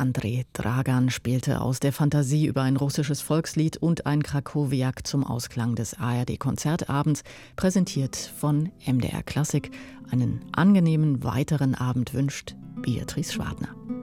Andrei Dragan spielte aus der Fantasie über ein russisches Volkslied und ein Krakowiak zum Ausklang des ARD-Konzertabends, präsentiert von MDR Klassik. Einen angenehmen weiteren Abend wünscht Beatrice Schwartner.